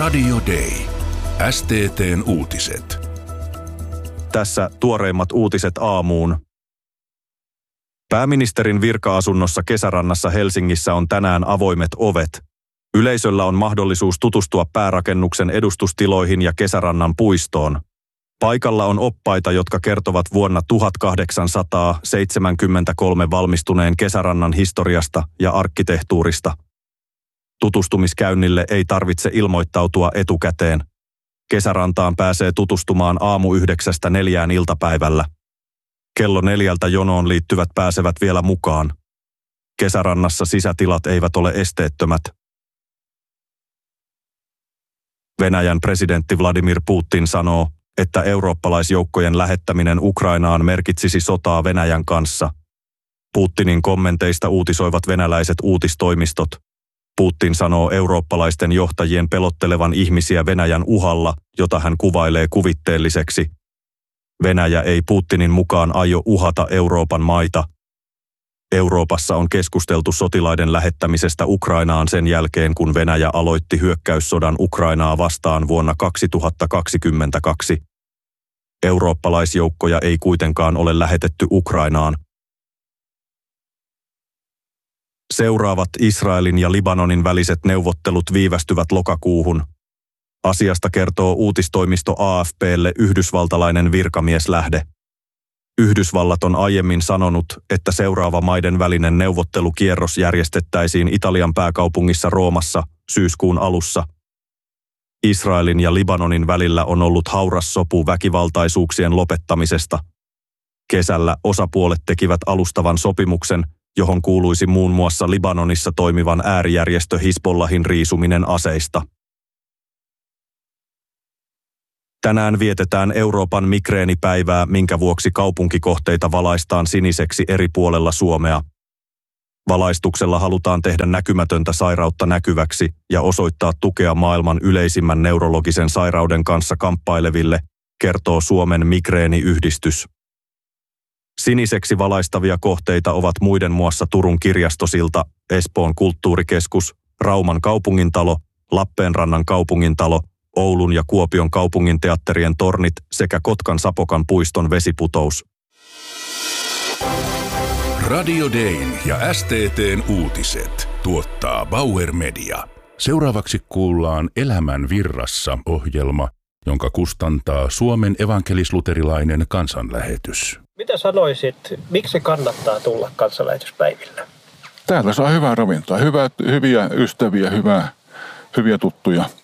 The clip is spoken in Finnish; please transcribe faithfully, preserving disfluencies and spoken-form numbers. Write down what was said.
Radio Day. S T T:n uutiset. Tässä tuoreimmat uutiset aamuun. Pääministerin virka-asunnossa Kesärannassa Helsingissä on tänään avoimet ovet. Yleisöllä on mahdollisuus tutustua päärakennuksen edustustiloihin ja Kesärannan puistoon. Paikalla on oppaita, jotka kertovat vuonna tuhatkahdeksansataaseitsemänkymmentäkolme valmistuneen Kesärannan historiasta ja arkkitehtuurista. Tutustumiskäynnille ei tarvitse ilmoittautua etukäteen. Kesärantaan pääsee tutustumaan aamu yhdeksästä neljään iltapäivällä. Kello neljältä jonoon liittyvät pääsevät vielä mukaan. Kesärannassa sisätilat eivät ole esteettömät. Venäjän presidentti Vladimir Putin sanoo, että eurooppalaisjoukkojen lähettäminen Ukrainaan merkitsisi sotaa Venäjän kanssa. Putinin kommenteista uutisoivat venäläiset uutistoimistot. Putin sanoo eurooppalaisten johtajien pelottelevan ihmisiä Venäjän uhalla, jota hän kuvailee kuvitteelliseksi. Venäjä ei Putinin mukaan aio uhata Euroopan maita. Euroopassa on keskusteltu sotilaiden lähettämisestä Ukrainaan sen jälkeen, kun Venäjä aloitti hyökkäyssodan Ukrainaa vastaan vuonna kaksituhattakaksikymmentäkaksi. Eurooppalaisjoukkoja ei kuitenkaan ole lähetetty Ukrainaan. Seuraavat Israelin ja Libanonin väliset neuvottelut viivästyvät lokakuuhun. Asiasta kertoo uutistoimisto A F P:lle yhdysvaltalainen virkamieslähde. Yhdysvallat on aiemmin sanonut, että seuraava maiden välinen neuvottelukierros järjestettäisiin Italian pääkaupungissa Roomassa syyskuun alussa. Israelin ja Libanonin välillä on ollut hauras sopu väkivaltaisuuksien lopettamisesta. Kesällä osapuolet tekivät alustavan sopimuksen, johon kuuluisi muun muassa Libanonissa toimivan äärijärjestö Hizbollahin riisuminen aseista. Tänään vietetään Euroopan migreenipäivää, minkä vuoksi kaupunkikohteita valaistaan siniseksi eri puolella Suomea. Valaistuksella halutaan tehdä näkymätöntä sairautta näkyväksi ja osoittaa tukea maailman yleisimmän neurologisen sairauden kanssa kamppaileville, kertoo Suomen migreeniyhdistys. Siniseksi valaistavia kohteita ovat muiden muassa Turun kirjastosilta, Espoon kulttuurikeskus, Rauman kaupungintalo, Lappeenrannan kaupungintalo, Oulun ja Kuopion kaupunginteatterien tornit sekä Kotkan Sapokan puiston vesiputous. Radio Dayn ja S T T:n uutiset tuottaa Bauer Media. Seuraavaksi kuullaan Elämän virrassa -ohjelma, jonka kustantaa Suomen evankelis-luterilainen kansanlähetys. Mitä sanoisit, miksi kannattaa tulla kansanlähetyspäiville? Täällä saa hyvää ravintoa, hyvää, hyviä ystäviä, hyvää, hyviä tuttuja.